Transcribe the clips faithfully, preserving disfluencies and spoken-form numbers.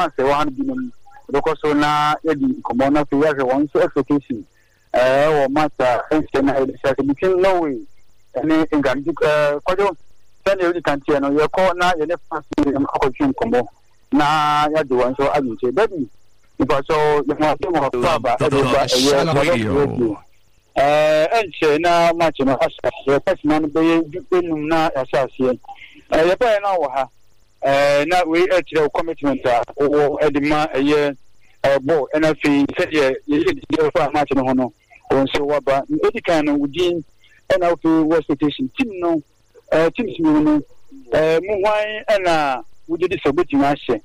months e one binum because so na e di commoner to ya one so expectation eh o mata e na e say between Norway and England eh kwajo send you can tell no you call na you never see am akotun commo na ya di one so ajunche baby because so you want to have baba e eh enche na match no asa e person be enum na asase eh ye boy na wo ha eh na we e tire commitment a wo edima eye eh bo na fi said ye ye dey for match no hono on so waba edikan no wudin na we was station team no eh team simi no eh mu hwan na wudi di sobeti ma hye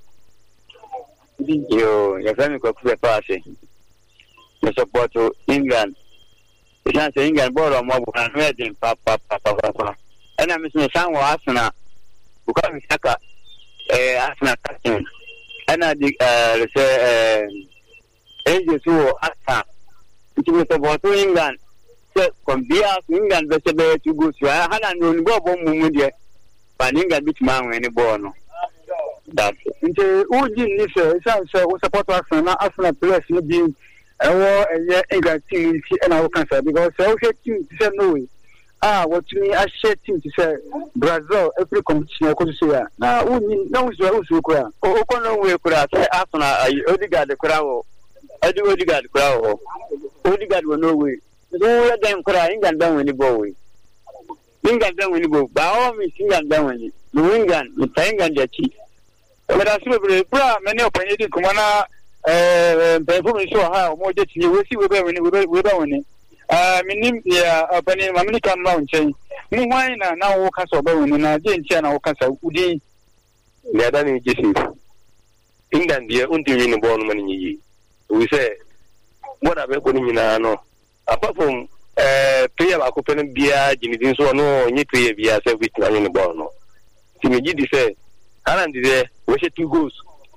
yo ya fami ko ku pa ase me support England. Because England ball on mobile and reading papa papa papa. And I'm missing some Arsenal because we saka eh Arsenal captain. And I dig uh say uh agents who Arsenal. It was about England. So from there England be say to go to Haaland no go bomb mu there. But England beat man when ball no. That into who didn't say say we support Arsenal Arsenal players no be ewo eye England team ti na wo kansa because e wo team ti say no way ah what me a share team ti say Brazil every competition ko say ya na wo ni na wo so wo so ko ya o ko no we kura say Arsenal Odegaard kura wo odi Odegaard kura wo Odegaard wo no way so we dem kura England dan woni ball we England dan woni ball ba o mi England dan woni no England ni England ya chi but as we bra many opinion di kuma na eh perform show ha mo je ti we si we be we we be woni ah minim ya opinion mamini kan ma unchen mu hwan na na wo ka so be woni na je ntia na wo ka sa udi le da ni jisi England dia unti ni bo no mani yi we say what abe ko ni na no apart from eh player ba ko pen bia jinidin so no nyi player bia say with na ni bo no ti me ji di say Haaland there we say two goals.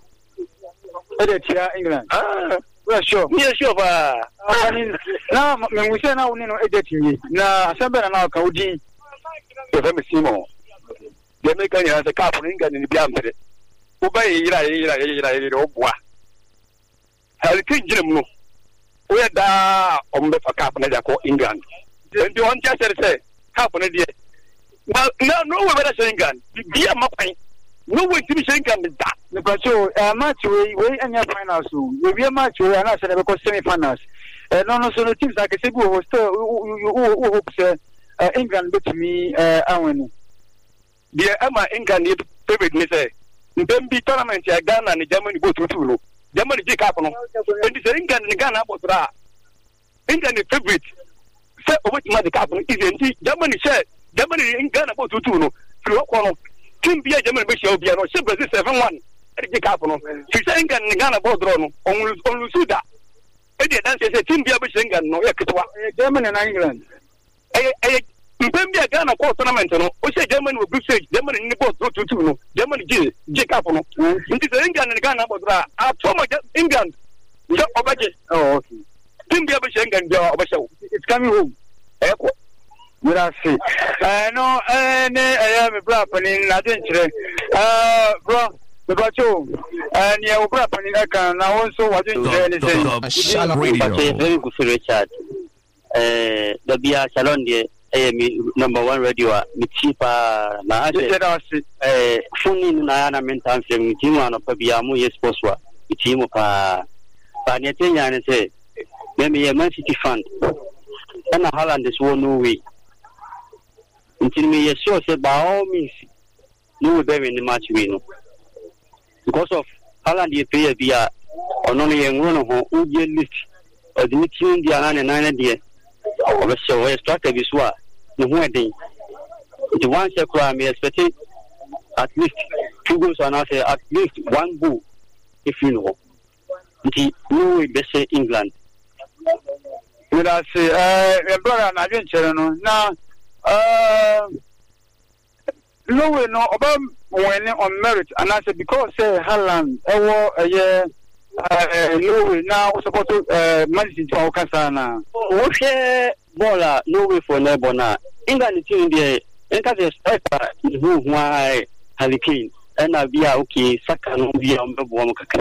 Ede tia England. Ah, we are sure. We are sure ba. Na me we say na woni no ede tinye. Na asembe na na ka odi. E fa me simo. De me kan ya se ka fu England ni bia mpere. Wo ba yira yira yira yira obua. Hal kin jirim no. We da ombe fa ka na ja ko England. Ndi on ja se se ka fu na die. Na no we better say England. Bia makwan. No way to be saying can be that. Because so uh, match we we anya finals so we match we na say because semi finals. Uh, no no so no teams like say go still who hope say uh, England bet me uh awon. The ama England ni favorite ni say. Ndem bi tournament ya Ghana ni Germany go to two no. Germany je cup no. And say England ni Ghana go tra. England ni favorite. Say over to the cup no is Germany say Germany in Ghana go to two no. Through no. Team bia Germany be show bia no she Brazil seven one e dey cap no she say England Ghana ball draw no on on suda e dey dance say team bia be England no e kitwa Germany na England eh eh mpem bia Ghana ko tournament no o say Germany will be stage Germany ni ball draw two two no Germany je je cap no nti say England Ghana ball draw a former England yo obaje oh okay team bia be England bia obashe it's coming home eh ko Grazie. Eh no, eh ne eh me bra pani na den kire. Eh bro, me bra cho. Eh ni e bra pani aka na won so wa den kire ni say. Shalom radio. Very good for Richard. Eh the bia salon de eh mi number one radio mi chipa na ase. Eh funi na na mentan fe mi timu ana pa bia mu yes sports wa. Mi timu pa pa ne tenya ne say. Me me Man City fan. And Haaland is one no way. Until me yes sure say by all means no will be in the match win. Because of Haaland ye player via on only young run ho uje list or the team dia na na dia. O so we strike be so no ho edin. The one say cry me expect at least two goals and I say at least one goal if you know. The no way be say England. We are say eh brother na den chere no na Uh, no way no about winning on merit and I said because say uh, Haaland ewo eh uh, no way now support uh manage to our kasana o she bola no way for na bona England team there enka say striker who who Harry Kane and na bia okay Saka no bia mbebo mo kaka